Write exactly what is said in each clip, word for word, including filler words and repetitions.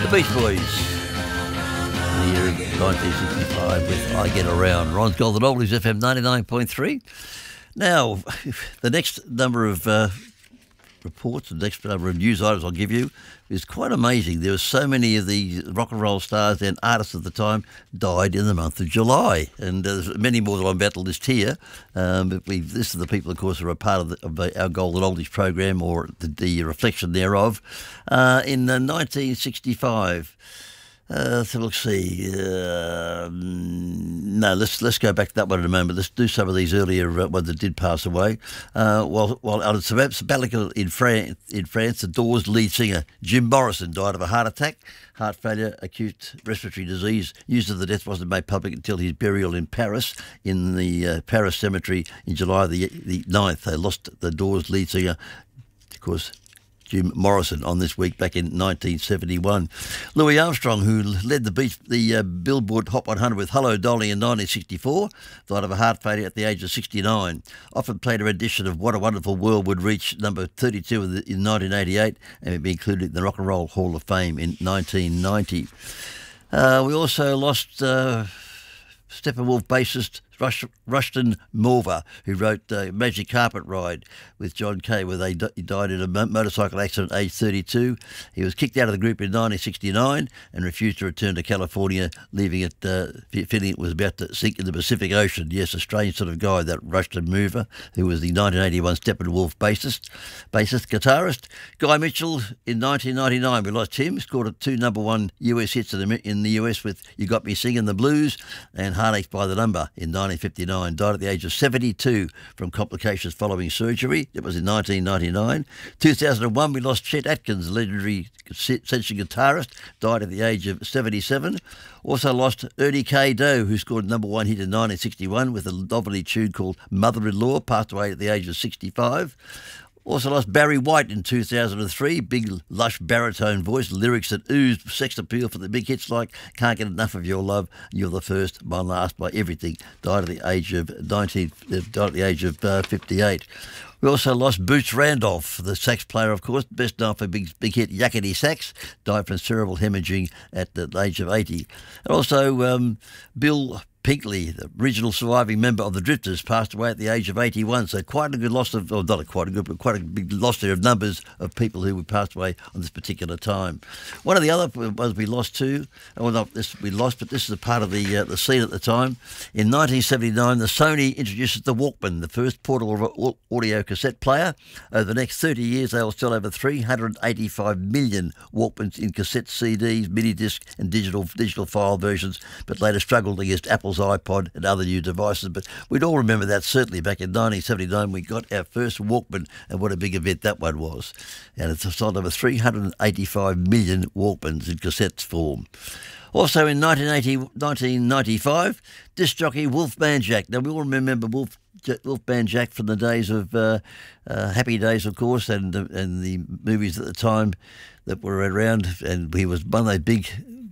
Beach Boys. The year of nineteen sixty-five with I Get Around. Ron's Golden Oldies, F M ninety-nine point three. Now, the next number of uh, reports, the next number of news items I'll give you is quite amazing. There were so many of the rock and roll stars and artists at the time died in the month of July, and uh, there's many more that I'm about to list here. Um, but we, this is the people, of course, who are a part of, the, of the, our Golden Oldies program, or the, the reflection thereof. Uh, in uh, nineteen sixty-five. Uh, so let's see. Uh, no, let's let's go back to that one in a moment. Let's do some of these earlier uh, ones that did pass away. Uh, while while on a sabbatical in France, in France, the Doors lead singer Jim Morrison died of a heart attack, heart failure, acute respiratory disease. News of the death wasn't made public until his burial in Paris, in the uh, Paris cemetery in July the the ninth. They lost the Doors lead singer, of course, Jim Morrison, on this week back in nineteen seventy-one. Louis Armstrong, who led the beach, the uh, Billboard Hot one hundred with Hello Dolly in nineteen sixty-four, died of a heart failure at the age of sixty-nine. Often played a rendition of What a Wonderful World would reach number thirty-two in, the, in nineteen eighty-eight and be included in the Rock and Roll Hall of Fame in nineteen ninety. Uh, we also lost uh, Steppenwolf bassist Rush, Rushton Morva, who wrote uh, Magic Carpet Ride with John Kay, where they he died in a motorcycle accident at age thirty-two. He was kicked out of the group in nineteen sixty-nine and refused to return to California, leaving it, uh, feeling it was about to sink in the Pacific Ocean. Yes, a strange sort of guy, that Rushton Morva, who was the nineteen eighty-one Steppenwolf bassist, bassist, guitarist. Guy Mitchell, in nineteen ninety-nine, we lost him. He scored two number one U S hits in the, in the U S with You Got Me Singing the Blues and Heartaches by the Number in nineteen fifty-nine. Died at the age of seventy-two from complications following surgery. It was in nineteen ninety-nine. two thousand one, we lost Chet Atkins, legendary session guitarist, died at the age of seventy-seven. Also lost Ernie K. Doe, who scored number one hit in nineteen sixty-one with a novelty tune called Mother-in-Law, passed away at the age of sixty-five. Also lost Barry White in two thousand three, big lush baritone voice, lyrics that oozed sex appeal for the big hits like Can't Get Enough of Your Love, You're the First, My Last, My Everything. Died at the age of nineteen, died at the age of uh, fifty-eight. We also lost Boots Randolph, the sax player, of course, best known for big big hit Yakety Sax, died from cerebral hemorrhaging at the age of eighty. And also um, Bill Pinkley, the original surviving member of the Drifters, passed away at the age of eighty-one. So quite a good loss of, or not a quite a good, but quite a big loss there of numbers of people who passed away on this particular time. One of the other ones we lost too, well not this we lost, but this is a part of the uh, the scene at the time. In nineteen seventy-nine, the Sony introduces the Walkman, the first portable audio cassette player. Over the next thirty years, they will sell over three hundred eighty-five million Walkmans in cassette C Ds, mini disc, and digital digital file versions, but later struggled against Apple's iPod and other new devices. But we'd all remember that. Certainly back in nineteen seventy-nine, we got our first Walkman, and what a big event that one was. And it's sold over three hundred eighty-five million Walkmans in cassette form. Also in nineteen ninety-five, disc jockey Wolfman Jack. Now we all remember Wolf Wolfman Jack from the days of uh, uh, Happy Days, of course, and uh, and the movies at the time that were around. And he was one of those big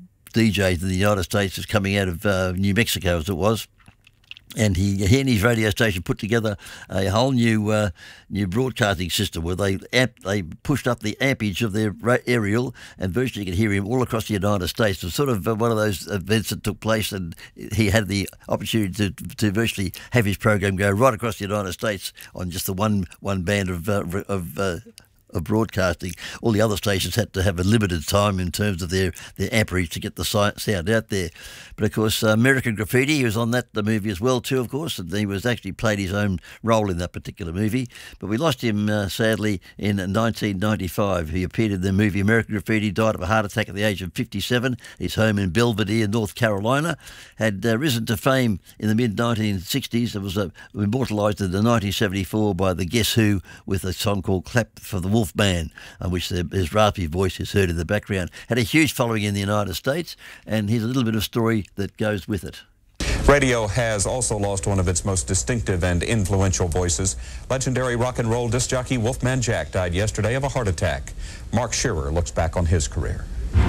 D Js in the United States, was coming out of uh, New Mexico, as it was. And he, he and his radio station put together a whole new uh, new broadcasting system where they amp, they pushed up the ampage of their aerial, and virtually you could hear him all across the United States. It was sort of uh, one of those events that took place, and he had the opportunity to to virtually have his program go right across the United States on just the one one band of uh, of. Uh, of broadcasting. All the other stations had to have a limited time in terms of their, their amperage to get the sound out there. But of course, uh, American Graffiti, he was on that the movie as well too, of course, and he was actually played his own role in that particular movie. But we lost him uh, sadly in nineteen ninety-five. He appeared in the movie American Graffiti, died of a heart attack at the age of fifty-seven. His home in Belvedere, North Carolina, had uh, risen to fame in the mid nineteen sixties. It was uh, immortalised in the nineteen seventy-four by the Guess Who with a song called Clap for the Wolfman, on which the, his raspy voice is heard in the background. Had a huge following in the United States, and here's a little bit of story that goes with it. Radio has also lost one of its most distinctive and influential voices. Legendary rock and roll disc jockey Wolfman Jack died yesterday of a heart attack. Mark Shearer looks back on his career.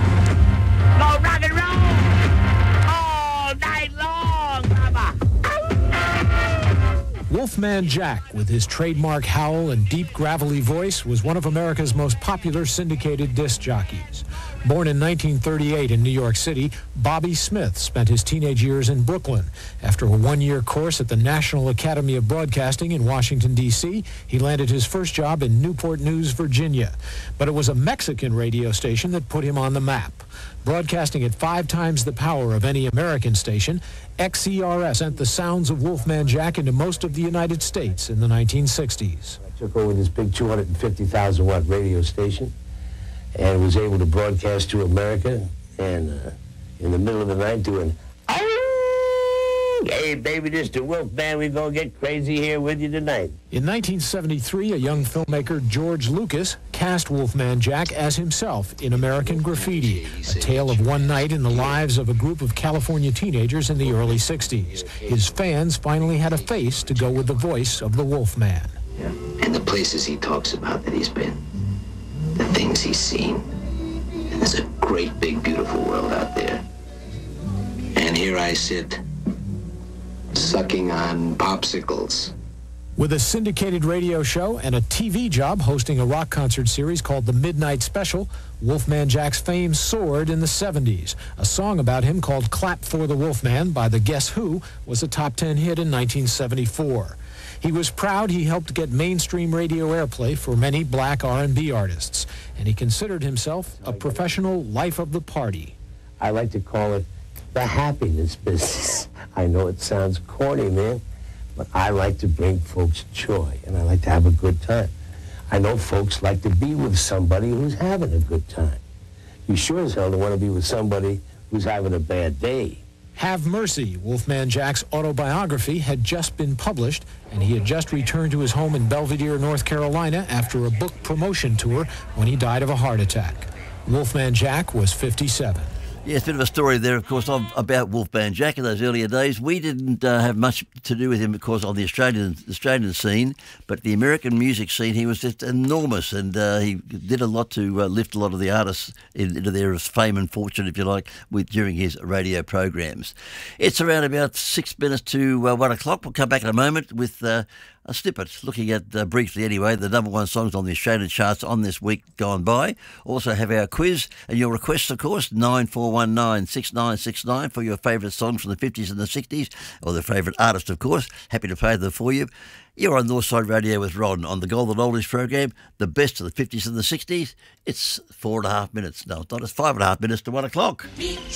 Go rock and roll all night long, mama. Wolfman Jack, with his trademark howl and deep, gravelly voice, was one of America's most popular syndicated disc jockeys. Born in nineteen thirty-eight in New York City, Bobby Smith spent his teenage years in Brooklyn. After a one-year course at the National Academy of Broadcasting in Washington, D C, he landed his first job in Newport News, Virginia. But it was a Mexican radio station that put him on the map. Broadcasting at five times the power of any American station, X E R S sent the sounds of Wolfman Jack into most of the United States in the nineteen sixties. I took over this big two hundred fifty thousand watt radio station and was able to broadcast to America, and uh, in the middle of the night doing, "Oh, hey baby, this the Wolfman, we gonna get crazy here with you tonight." In nineteen seventy-three, a young filmmaker, George Lucas, cast Wolfman Jack as himself in American Graffiti, a tale of one night in the lives of a group of California teenagers in the early sixties. His fans finally had a face to go with the voice of the Wolfman. Yeah. And the places he talks about that he's been, the things he's seen. And there's a great, big, beautiful world out there. And here I sit, sucking on popsicles. With a syndicated radio show and a T V job hosting a rock concert series called The Midnight Special, Wolfman Jack's fame soared in the seventies. A song about him called Clap for the Wolfman by the Guess Who was a top ten hit in nineteen seventy-four. He was proud he helped get mainstream radio airplay for many black R and B artists, and he considered himself a professional life of the party. I like to call it the happiness business. I know it sounds corny, man, but I like to bring folks joy, and I like to have a good time. I know folks like to be with somebody who's having a good time. You sure as hell don't want to be with somebody who's having a bad day. Have Mercy, Wolfman Jack's autobiography, had just been published, and he had just returned to his home in Belvidere, North Carolina, after a book promotion tour when he died of a heart attack. Wolfman Jack was fifty-seven. Yes, a bit of a story there, of course, of, about Wolfman Jack in those earlier days. We didn't uh, have much to do with him, of course, on the Australian Australian scene, but the American music scene, he was just enormous, and uh, he did a lot to uh, lift a lot of the artists into their fame and fortune, if you like, with during his radio programs. It's around about six minutes to uh, one o'clock. We'll come back in a moment with Uh, a snippet, looking at, uh, briefly anyway, the number one songs on the Australian charts on this week gone by. Also have our quiz and your requests, of course, nine four one nine, six nine six nine for your favourite songs from the fifties and the sixties, or the favourite artist, of course. Happy to play them for you. You're on Northside Radio with Ron on the Golden Oldies program, the best of the fifties and the sixties. It's four and a half minutes. No, it's not. It's five and a half minutes to one o'clock.